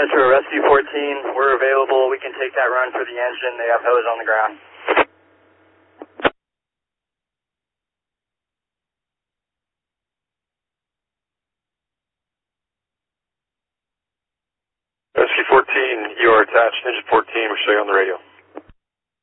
Metro, Rescue 14, we're available. We can take that run for the engine. They have hose on the ground. Rescue 14, you are attached. Engine 14, we'll show you on the radio.